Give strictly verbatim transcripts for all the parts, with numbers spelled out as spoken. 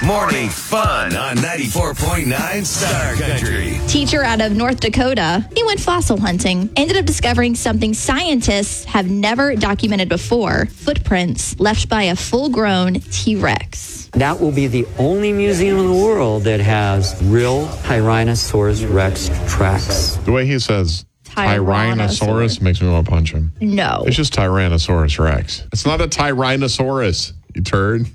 Morning fun on ninety-four point nine Star Country. Teacher out of North Dakota, he went fossil hunting, ended up discovering something scientists have never documented before, footprints left by a full-grown T-Rex. That will be the only museum in the world that has real Tyrannosaurus Rex tracks. The way he says Tyrannosaurus. Tyrannosaurus makes me want to punch him. No. It's just Tyrannosaurus Rex. It's not a Tyrannosaurus, you turd.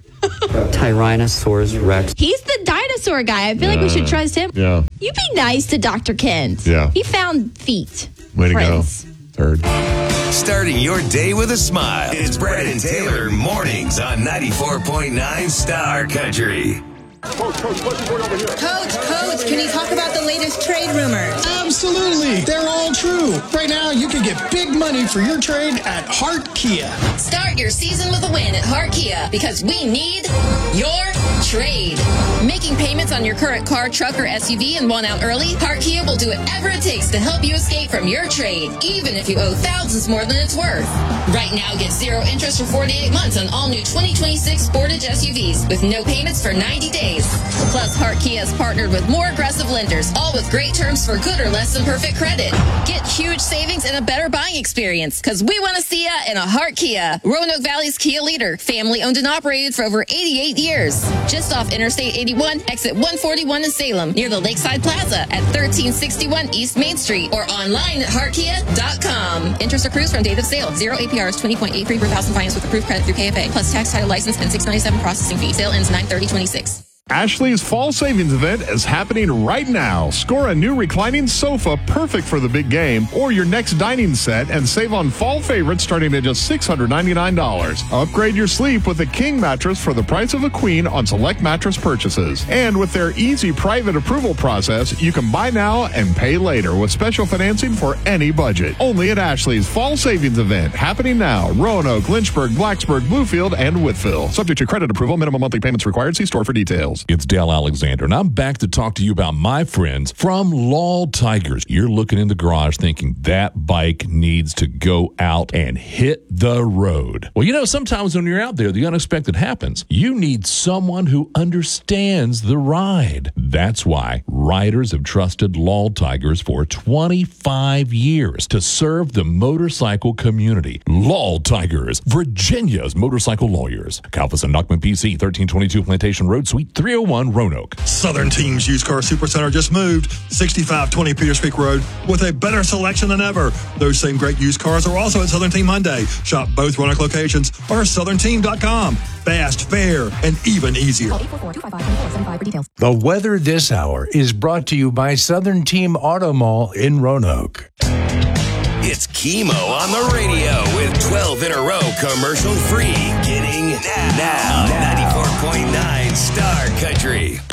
Tyrannosaurus Rex. He's the dinosaur guy. I feel like we should trust him. Yeah. You be nice to Doctor Kent. Yeah. He found feet. Way to prints. go. Third. Starting your day with a smile. It's Brad and Taylor mornings on ninety-four point nine Star Country. Coach, Coach, what's the word over here? Coach, Coach, can you talk about the latest trade rumors? Absolutely. They're all true. Right now, you can get big money for your trade at Hart Kia. Start your season with a win at Hart Kia because we need your trade. Making payments on your current car, truck, or S U V and want out early? Hart Kia will do whatever it takes to help you escape from your trade, even if you owe thousands more than it's worth. Right now, get zero interest for forty-eight months on all new twenty twenty-six Sportage S U Vs with no payments for ninety days. Plus, Hart Kia has partnered with more aggressive lenders, all with great terms for good or less than perfect credit. Get huge savings and a better buying experience, because we want to see ya in a Hart Kia. Roanoke Valley's Kia leader, family owned and operated for over eighty-eight years. Just off Interstate eighty-one, exit one forty-one in Salem, near the Lakeside Plaza at thirteen sixty-one East Main Street, or online at hart kia dot com. Interest accrues from date of sale. Zero A P R is twenty point eight three per thousand finance with approved credit through K F A, plus tax, title, license, and six ninety-seven processing fee. Sale ends nine thirty twenty-six. Ashley's Fall Savings Event is happening right now. Score a new reclining sofa perfect for the big game or your next dining set and save on fall favorites starting at just six hundred ninety-nine dollars. Upgrade your sleep with a king mattress for the price of a queen on select mattress purchases. And with their easy private approval process, you can buy now and pay later with special financing for any budget. Only at Ashley's Fall Savings Event, happening now. Roanoke, Lynchburg, Blacksburg, Bluefield, and Whitfield. Subject to credit approval, minimum monthly payments required. See store for details. It's Dale Alexander, and I'm back to talk to you about my friends from Law Tigers. You're looking in the garage thinking that bike needs to go out and hit the road. Well, you know, sometimes when you're out there, the unexpected happens. You need someone who understands the ride. That's why riders have trusted Law Tigers for twenty-five years to serve the motorcycle community. Law Tigers, Virginia's motorcycle lawyers. Kalfas and Knockman P C, thirteen twenty-two Plantation Road, Suite three oh one, Roanoke. Southern Team's Used Car Supercenter just moved sixty-five twenty Peters Creek Road with a better selection than ever. Those same great used cars are also at Southern Team Hyundai. Shop both Roanoke locations or southern team dot com. Fast, fair, and even easier. The weather this hour is brought to you by Southern Team Auto Mall in Roanoke. It's Chemo on the radio with twelve in a row commercial free. Getting now, now. ninety-four point nine Star Country.